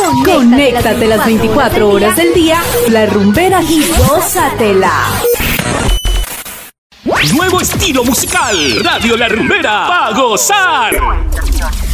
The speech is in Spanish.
Conéctate las 24 horas del día, La Rumbera y gózatela. Nuevo estilo musical, Radio La Rumbera, pa' gozar.